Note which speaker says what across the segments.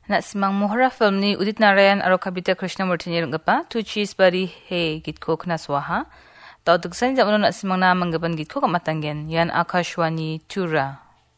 Speaker 1: Na simang muhara film ni Udit Narayan aro Kabita Krishnamurti ni rungapa tu cheese bari he gitko kna swaha. Tau tuksan jamano na simang na manggaban gitko kamatanggen yan Akashwani Tura.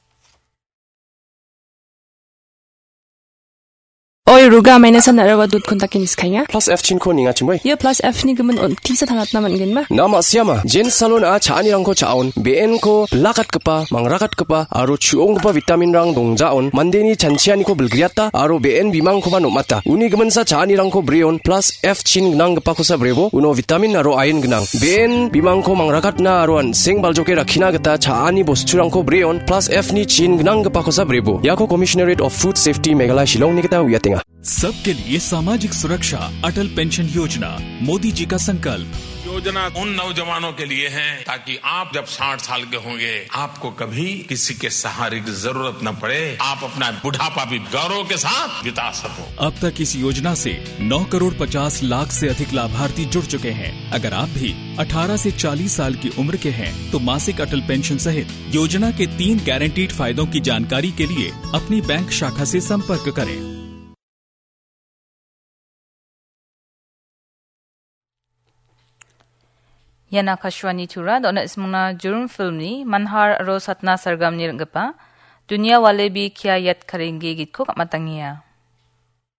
Speaker 2: Oi ruga maina san arawa dut kontakin iskanya
Speaker 3: plus f chin ko ninga chimoi
Speaker 2: ye plus f ni gemen on tisa thangat naman gen ma
Speaker 3: nama siama jen salon a chaani rang ko chaon bn ko lakat kapa mangrakat kapa aro chuong kapa vitamin rang dongjaon mandeni chanchiani ko bulgriata aro bn bimang ko ba nomata uni gemen sa chaani rang ko brion plus f chin gnang kapa ko sa brebo uno vitamin aro iron gnang bn bimang ko mangrakat na aro an seng baljoke rakhina gata chaani bosturang ko brion plus f ni chin gnang kapa ko sa brebo yako commissionerate of food safety meghalaya shillong ni kita uyatenga
Speaker 4: सबके लिए सामाजिक सुरक्षा अटल pension योजना मोदी जी का संकल्प।
Speaker 5: योजना उन नौजवानों के लिए है ताकि आप जब 60 साल के होंगे आपको कभी किसी के सहारे की जरूरत न पड़े, आप अपना बुढ़ापा भी गौरव के साथ बिता सको।
Speaker 4: अब तक इस योजना से 9 करोड़ 50 लाख से अधिक लाभार्थी जुड़ चुके हैं। अगर आप भी 18 से 40 साल की उम्र के हैं तो मासिक अटल पेंशन सहित योजना के 3 गारंटीड फायदों की जानकारी के लिए अपनी बैंक शाखा से संपर्क करें।
Speaker 1: Yan Akashwani Tura dona ismuna jurun film ni Manhar aro Satna Sargam ni rungapa Dunia wale bi kya yat karenge gitko kamatangya.